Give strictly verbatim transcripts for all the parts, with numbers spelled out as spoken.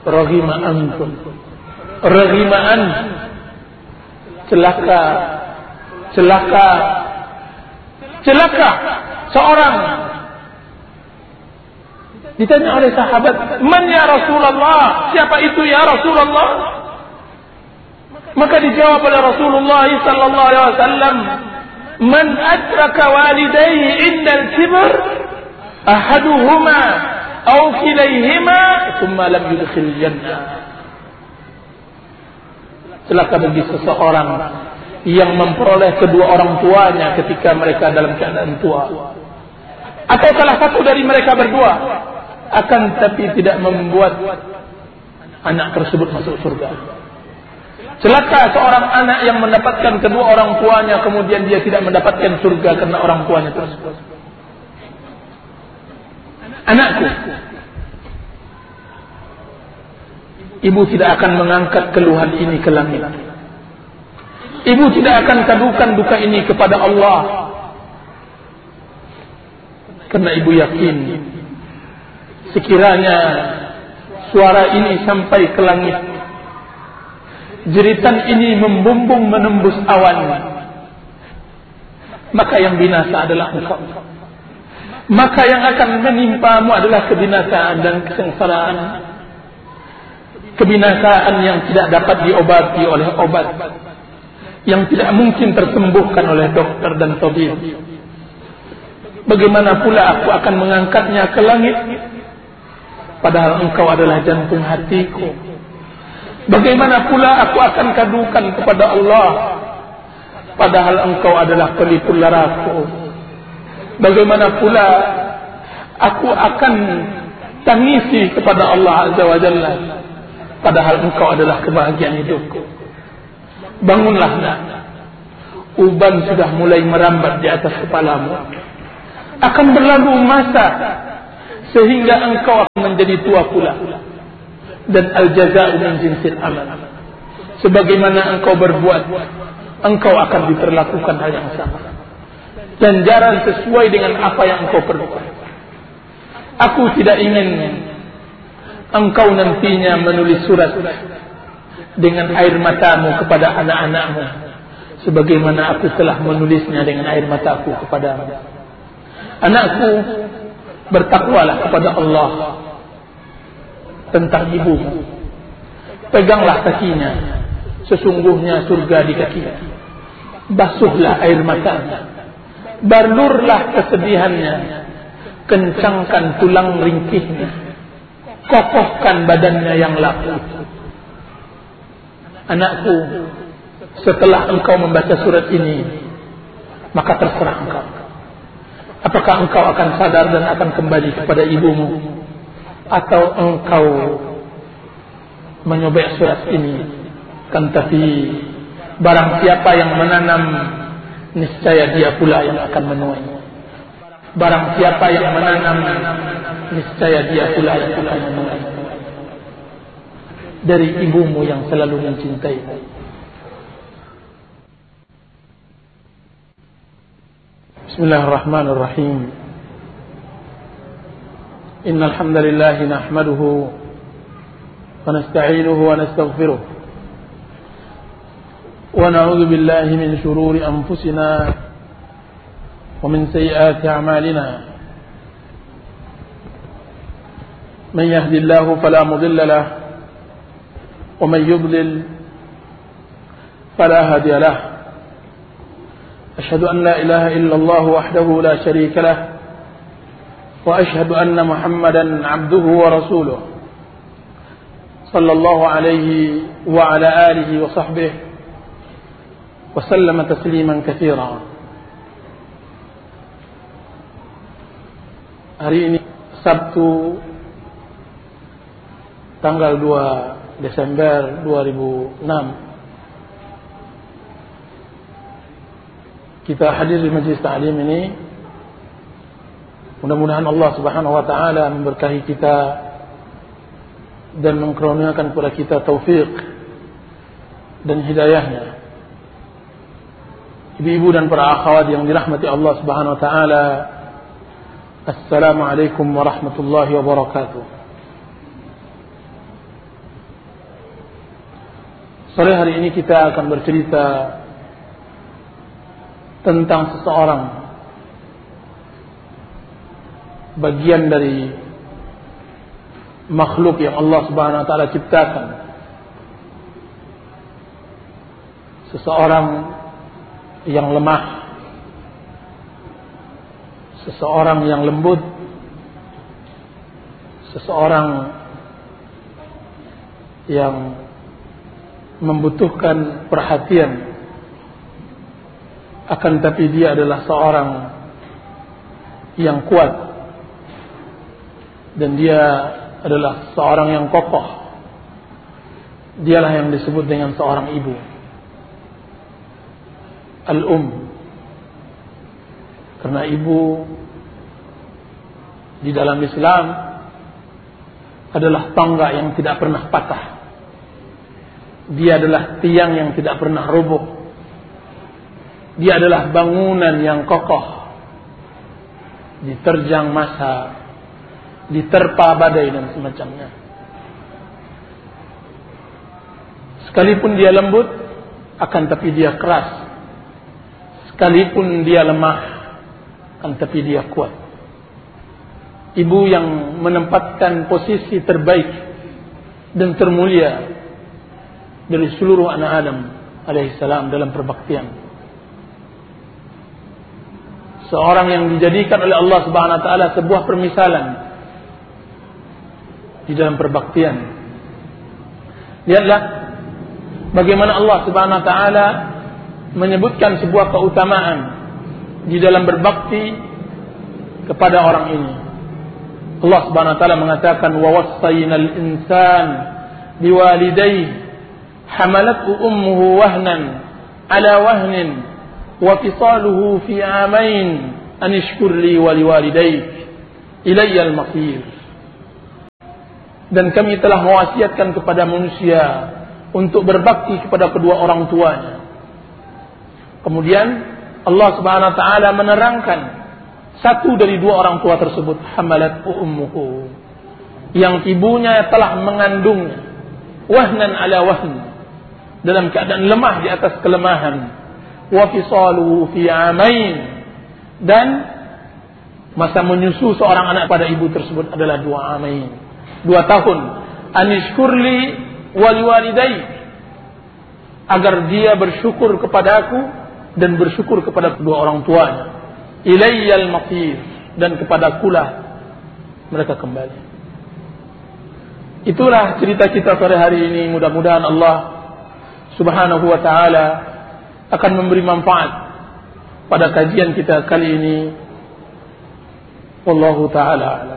Raghima antum. Raghima antum. Celaka. Celaka. Celaka seorang. Ditanya oleh sahabat, "Man ya Rasulullah? Siapa itu ya Rasulullah?" Maka dijawab oleh Rasulullah sallallahu alaihi wasallam, "Man adraka walidayhi indal kibar, ahaduhuma aw kilayhima, thumma lam yudkhil jannah." Celaka bagi seseorang yang memperoleh kedua orang tuanya ketika mereka dalam keadaan tua, atau salah satu dari mereka berdua, akan tapi tidak membuat anak tersebut masuk surga. Celaka seorang anak yang mendapatkan kedua orang tuanya kemudian dia tidak mendapatkan surga karena orang tuanya tersebut. Anakku, ibu tidak akan mengangkat keluhan ini ke langit. Ibu tidak akan kadukan duka ini kepada Allah, karena ibu yakin sekiranya suara ini sampai ke langit, jeritan ini membumbung menembus awan, maka yang binasa adalah engkau. Maka yang akan menimpamu adalah kebinasaan dan kesengsaraan. Kebinasaan yang tidak dapat diobati oleh obat, yang tidak mungkin tersembuhkan oleh dokter dan tabib. Bagaimana pula aku akan mengangkatnya ke langit, padahal engkau adalah jantung hatiku. Bagaimana pula aku akan kadukan kepada Allah, padahal engkau adalah pelipur laraku. Bagaimana pula aku akan tangisi kepada Allah Azza wa Jalla, padahal engkau adalah kebahagiaan hidupku. Bangunlah nak, uban sudah mulai merambat di atas kepalamu. Akan berlalu masa sehingga engkau akan menjadi tua pula. Dan al-jaza'u min jinsil amal. Sebagaimana engkau berbuat, engkau akan diperlakukan hal yang sama. Ganjaran sesuai dengan apa yang engkau perbuat. Aku tidak ingin engkau nantinya menulis surat dengan air matamu kepada anak-anakmu, sebagaimana aku telah menulisnya dengan air mataku kepadamu. Anakku, bertakwalah kepada Allah tentang ibumu. Peganglah kakinya, sesungguhnya surga di kakinya. Basuhlah air matanya, balurlah kesedihannya, kencangkan tulang ringkihnya, kokohkan badannya yang lapuk. Anakku, setelah engkau membaca surat ini, maka terserah engkau. Apakah engkau akan sadar dan akan kembali kepada ibumu, atau engkau menyobek surat ini? Kan tapi barang siapa yang menanam, niscaya dia pula yang akan menuai. Barang siapa yang menanam, niscaya dia pula yang akan menuai. Dari ibumu yang selalu mencintaimu. Bismillahirrahmanirrahim. Innal hamdalillah nahmaduhu wa nasta'inuhu wa nastaghfiruh wa na'udzu billahi min shururi anfusina wa min sayyiati a'malina. Man yahdihillahu fala mudilla lahu wa man yudlil fala hadiya lahu. أشهد أن لا إله إلا الله وحده لا شريك له وأشهد أن محمدا عبده ورسوله صلى الله عليه وعلى آله وصحبه وسلم تسليما كثيرا. Hari ini Sabtu tanggal dua Desember dua ribu enam, kita hadir di majlis ta'lim ini. Mudah-mudahan Allah Subhanahu wa taala memberkahi kita dan mengkaruniakan kepada kita taufik dan hidayahnya. Ibu-ibu dan para akhwat yang dirahmati Allah Subhanahu wa taala, Assalamualaikum warahmatullahi wabarakatuh. Sore hari ini kita akan bercerita tentang seseorang, bagian dari makhluk yang Allah Subhanahu wa taala ciptakan. Seseorang yang lemah, seseorang yang lembut, seseorang yang membutuhkan perhatian, akan tapi dia adalah seorang yang kuat, dan dia adalah seorang yang kokoh. Dialah yang disebut dengan seorang ibu, al-um. Karena ibu di dalam Islam adalah tangga yang tidak pernah patah. Dia adalah tiang yang tidak pernah roboh. Dia adalah bangunan yang kokoh, diterjang masa, diterpa badai dan semacamnya. Sekalipun dia lembut, akan tapi dia keras. Sekalipun dia lemah, akan tapi dia kuat. Ibu yang menempatkan posisi terbaik dan termulia dari seluruh anak Adam alaihissalam dalam perbaktian. Seorang yang dijadikan oleh Allah Subhanahu wa taala sebuah permisalan di dalam perbaktian. Lihatlah bagaimana Allah Subhanahu wa taala menyebutkan sebuah keutamaan di dalam berbakti kepada orang ini. Allah Subhanahu wa taala mengatakan, wa wassaynal insan biwalidayhi hamalathu ummuhu wahnan ala wahnin wa fisaluhu fi amain an ishkur li wa liwalidayk ilayya al-masir. Dan kami telah mewasiatkan kepada manusia untuk berbakti kepada kedua orang tuanya. Kemudian Allah Subhanahu wa taala menerangkan satu dari dua orang tua tersebut, hamalathu ummuhu, yang ibunya telah mengandungnya, wahnan ala wahn, dalam keadaan lemah di atas kelemahan, wa fisaluhu fi amain, dan masa menyusu seorang anak pada ibu tersebut adalah dua amain, dua tahun. Anishkurli wal walidayk, agar dia bersyukur kepadaku dan bersyukur kepada kedua orang tuanya. Ilayyal masir, dan kepadakulah mereka kembali. Itulah cerita kita sore hari ini. Mudah-mudahan Allah Subhanahu wa ta'ala akan memberi manfaat pada kajian kita kali ini. Wallahu ta'ala alam.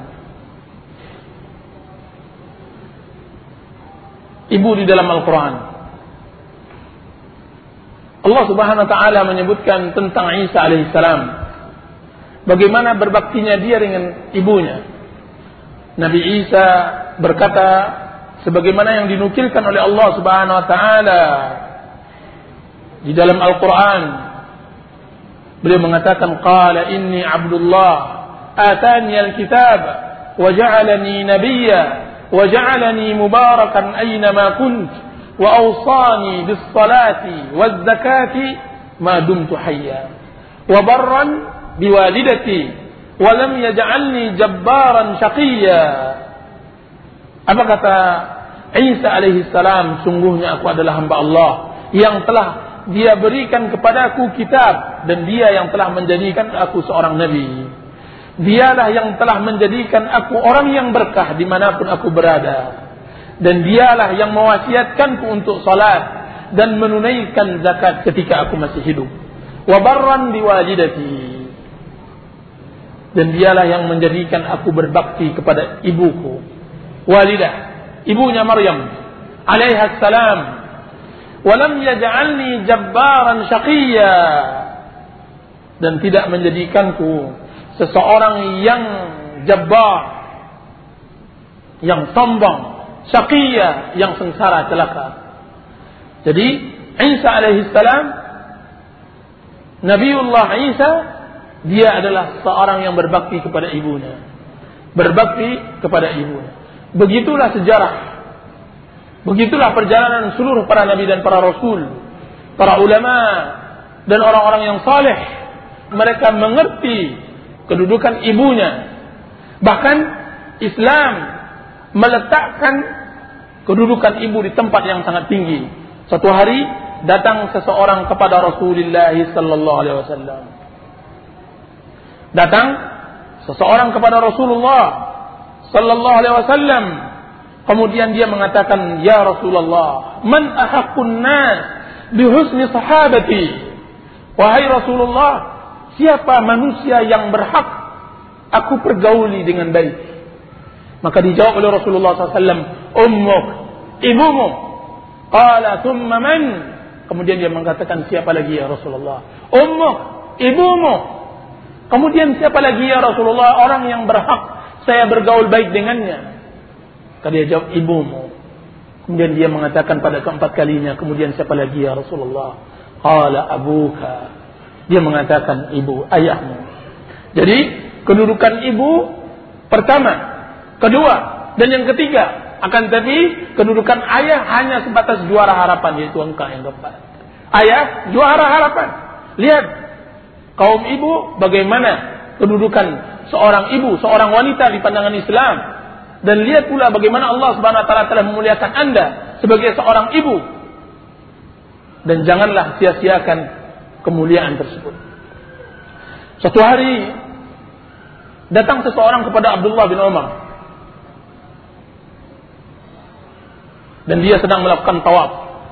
Ibu di dalam Al-Quran, Allah Subhanahu wa ta'ala menyebutkan tentang Isa alaihissalam, bagaimana berbaktinya dia dengan ibunya. Nabi Isa berkata, sebagaimana yang dinukilkan oleh Allah Subhanahu wa ta'ala di dalam Al-Quran, beliau mengatakan, qala inni abdullah atani al-kitab wa ja'alani nabiyya wa ja'alani mubarakan aynama kunt wa awsani bis salati waz zakati ma dumtu hayya wa barran biwalidati wa lam yaj'alni jabbaran syaqiyya. Apa kata Isa alaihi salam? Sungguhnya aku adalah hamba Allah yang telah Dia berikan kepadaku kitab, dan Dia yang telah menjadikan aku seorang nabi. Dialah yang telah menjadikan aku orang yang berkah dimanapun aku berada, dan Dialah yang mewasiatkanku untuk salat dan menunaikan zakat ketika aku masih hidup. Wa barran biwalidati, dan Dialah yang menjadikan aku berbakti kepada ibuku, walidah, ibunya Maryam alaiha salam. Walam yaj'alni jabbaran syaqiyya, dan tidak menjadikanku seseorang yang jabbar, yang sombong, syaqiyya, yang sengsara celaka. Jadi Isa alaihi salam, Nabiullah Isa, dia adalah seorang yang berbakti kepada ibunya, berbakti kepada ibunya. Begitulah sejarah Begitulah perjalanan seluruh para nabi dan para rasul, para ulama dan orang-orang yang saleh. Mereka mengerti kedudukan ibunya. Bahkan Islam meletakkan kedudukan ibu di tempat yang sangat tinggi. Suatu hari datang seseorang kepada Rasulullah sallallahu alaihi wasallam. Datang seseorang kepada Rasulullah sallallahu alaihi wasallam. Kemudian dia mengatakan, "Ya Rasulullah, man ahaqqun nas bi husni sahabati?" Wahai Rasulullah, siapa manusia yang berhak aku pergauli dengan baik? Maka dijawab oleh Rasulullah sallallahu alaihi wasallam, "Ummuk, ibumu." Qala thumma man? Kemudian dia mengatakan, siapa lagi ya Rasulullah? Ummuk, ibumu. Kemudian siapa lagi ya Rasulullah? Orang yang berhak saya bergaul baik dengannya. Maka dia jawab, ibumu. Kemudian dia mengatakan pada keempat kalinya, kemudian siapa lagi ya Rasulullah? Qala abuka. Dia mengatakan ibu, ayahmu. Jadi kedudukan ibu pertama, kedua, dan yang ketiga. Akan tapi kedudukan ayah hanya sebatas juara harapan, yaitu engkau yang keempat. Ayah juara harapan. Lihat kaum ibu bagaimana kedudukan seorang ibu, seorang wanita di pandangan Islam. Dan lihat pula bagaimana Allah Subhanahu wa taala telah memuliakan Anda sebagai seorang ibu. Dan janganlah sia-siakan kemuliaan tersebut. Suatu hari datang seseorang kepada Abdullah bin Umar. Dan dia sedang melakukan tawaf.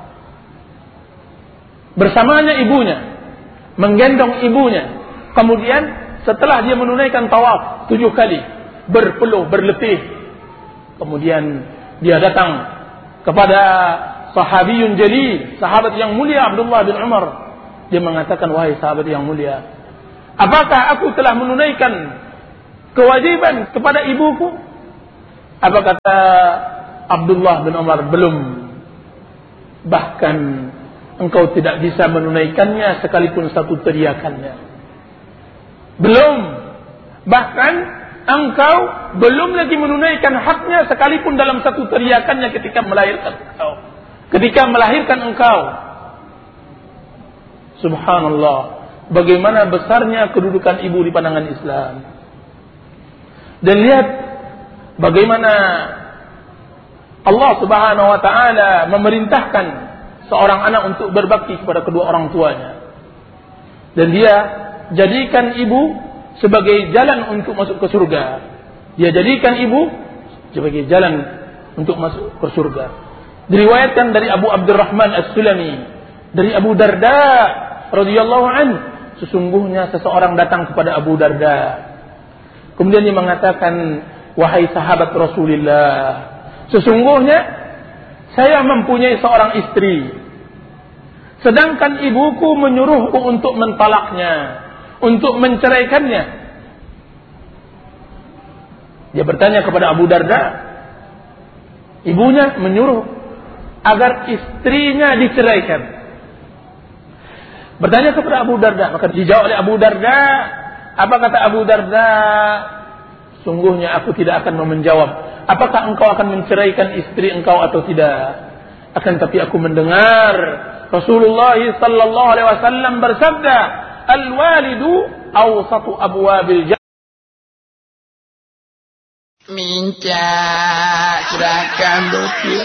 Bersamanya ibunya, menggendong ibunya. Kemudian setelah dia menunaikan tawaf tujuh kali, berpeluh, berletih. Kemudian dia datang kepada sahabiyun jalil, sahabat yang mulia Abdullah bin Umar. Dia mengatakan, wahai sahabat yang mulia, apakah aku telah menunaikan kewajiban kepada ibuku? Apa kata Abdullah bin Umar? Belum. Bahkan engkau tidak bisa menunaikannya sekalipun satu teriakannya. Belum. Bahkan engkau belum lagi menunaikan haknya sekalipun dalam satu teriakannya ketika melahirkan engkau. Ketika melahirkan engkau. Subhanallah. Bagaimana besarnya kedudukan ibu di pandangan Islam. Dan lihat bagaimana Allah Subhanahu wa taala memerintahkan seorang anak untuk berbakti kepada kedua orang tuanya. Dan dia jadikan ibu sebagai jalan untuk masuk ke surga. Dia jadikan ibu sebagai jalan untuk masuk ke surga. Diriwayatkan dari Abu Abdurrahman As-Sulami, dari Abu Darda radhiyallahu anhu, sesungguhnya seseorang datang kepada Abu Darda. Kemudian dia mengatakan, wahai sahabat Rasulullah, sesungguhnya saya mempunyai seorang istri, sedangkan ibuku menyuruhku untuk mentalaknya, untuk menceraikannya. Dia bertanya kepada Abu Darda, ibunya menyuruh agar istrinya diceraikan. Bertanya kepada Abu Darda, maka dijawab oleh Abu Darda. Apa kata Abu Darda? Sungguhnya aku tidak akan mau menjawab apakah engkau akan menceraikan istri engkau atau tidak. Akan tapi aku mendengar Rasulullah sallallahu alaihi wasallam bersabda, al-walidu awsatu abwabil jannah. Minca seragam mobil.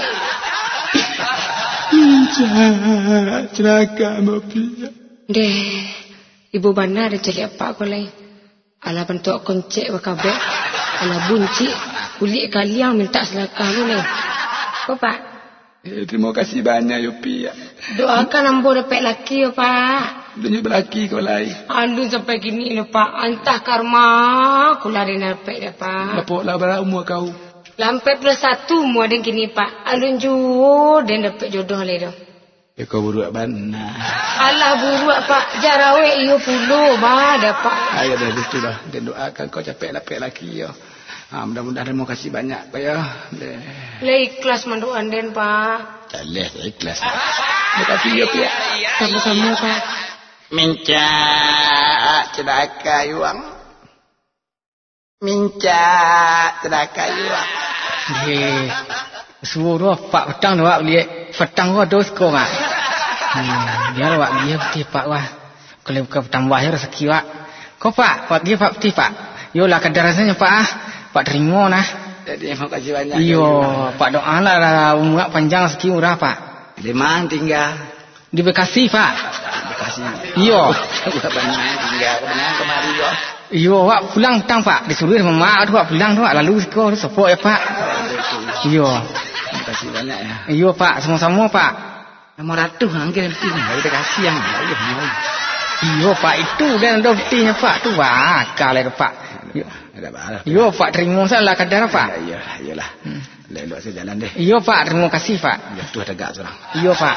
Minca seragam mobil. Deh, ibu mana ada cari apa aku lain? Ala bentuk koncek wakabe, ala bunci, kulit kalian minta selakah lu nih. Apa Pak? Eh, terima kasih banyak Yopi ya. Doakan ambo dapat laki ya Pak. Dunia berlaki kau lain. Aduh sampai gini ni Pak, antah karma aku lari dapat dah Pak. Berapa lah berapa umur kau? Lampai plus satu mu ada gini Pak. Alun jauh dan dapat jodoh le dah. Ya kau buruk benar. Alah buruk Pak, jarawe iyo puluh bah dapat. Ayo dah itulah. Dan doakan kau capek dapat laki ya. Ha, mudah-mudahan terima kasih banyak Pak ya. Le ikhlas manduan den Pak. Caleh ikhlas. Terima kasih ya Pak. Sama-sama Pak. Minca celaka yuang. Minca celaka yuang. Heh. Suruh pak petang wak beli petang wak dos ko mak. Hmm, dia wak dia peti pak wah. Kalau bukan petang wah ya rezeki wak. Ko pak, wak dia pak peti pak. Yo lah kadar rasanya pak ah. Pak terima nah. Jadi terima kasih banyak. Yo, pak doa lah umur panjang rezeki murah pak. Di mana tinggal? Di Bekasi pak. Bekasi. Iyo. Banyak tinggal benar kemari yo. Iyo, wak pulang petang pak. Disuruh sama mak tu wak pulang tu wak lalu ko sepok ya pak. Iyo. Terima kasih banyak ya. Iyo pak, sama-sama pak. Nomor ratu angin nanti nih, kita kasih yang lain. Iyo pak, itu kan ada buktinya pak tu wak kalau pak. Iyo. Ada balas. Iyo pak, terima salah kadar pak. Ya, iyalah, iyalah. Hmm. Lelok saya jalan deh. Iyo pak, terima kasih pak. Ya tu ada gak seorang. Iyo pak.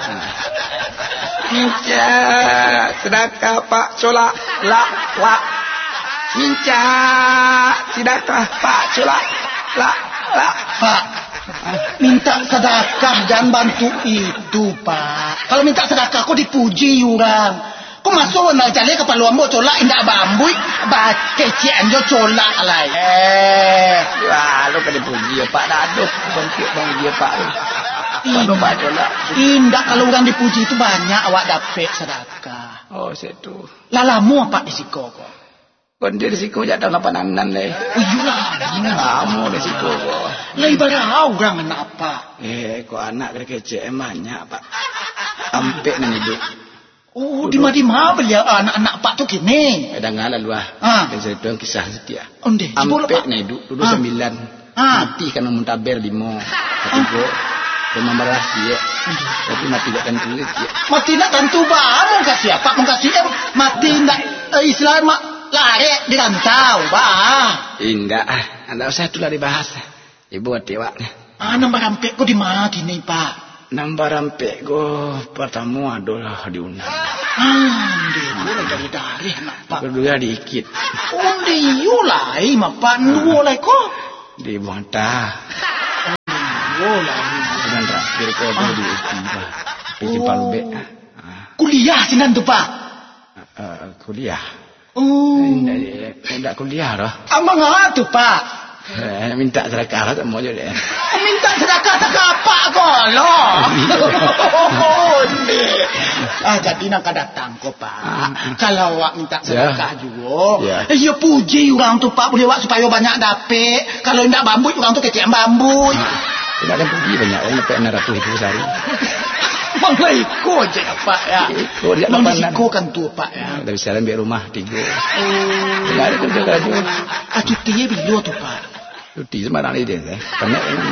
Minca sedekah pak solak la la. Minca sedekah pak solak la la. Pak, minta sedekah jangan bantu itu pak. Kalau minta sedekah kau dipuji orang. Kau masuk nak cari kepala ambo colak indak bambu, bat kecian jo colak lah. Eh, wah lu kan dipuji ya pak daduk bentuk bang dia pak. Kalau pak colak. Indak kalau orang dipuji itu banyak awak dapat sedekah. Oh situ. Lalamu apa risiko kau? Kondir risiko jatuh lapan anan leh. Iyalah, kamu risiko kau. Lah ibarat orang anak apa? Eh, kau anak kecil banyak pak. Ampe nan hidup. Oh, di mana beliau anak-anak pak tu kini? Ada ngalah luah. Ah. Dan saya tuang kisah setia. Onde. Ampe nan hidup dulu ah. sembilan. Ah. Mati kan muntaber limo. Ketiga. Rumah merah dia. Tapi mati tak tentu dia. Mati tak tentu bah. Mau kasih apa? Mau kasih em. Mati tak eh, Islam lari di rantau bah. Indah. Anda usah tu lah dibahas. Ibu hati wak. Ah, nombor rampek kau di mana kini pak? Nombor rampek kau pertama adalah di Unan. Ah, dia boleh dari dari anak pak. Kedua diikit. Oh, dia yulai mak pak dua lah kau. Di Buantah. Oh, lah. Dan terakhir kau ada di Istiba. Di Cipalube. Kuliah sinan tu pak. Uh, kuliah. Oh. Tidak kuliah dah. Abang apa tu pak? Eh, minta sedekah lah tak mau je deh. Minta sedekah tak apa kau loh. Ah, jadi nak datang kau pak. Kalau awak minta sedekah juga, eh ya puji orang tu pak boleh awak supaya banyak dapat. Kalau tidak bambu orang tu kecil bambu. Tidak ada puji banyak orang dapat enam ratus ribu sehari. Manglah ikut je pak ya. Ikut dia Manglah ikut kan tu pak ya. Dari sekarang biar rumah tiga. Tidak ada kerja kerja. Ah, cuti bila tu pak? Cuti sembarang ni dia. Banyak